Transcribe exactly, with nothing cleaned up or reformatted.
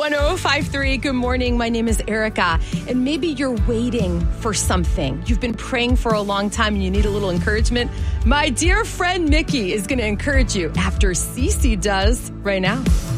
one oh five three. Good morning. My name is Erica. And maybe you're waiting for something. You've been praying for a long time and you need a little encouragement. My dear friend Mickey is going to encourage you after Cece does right now.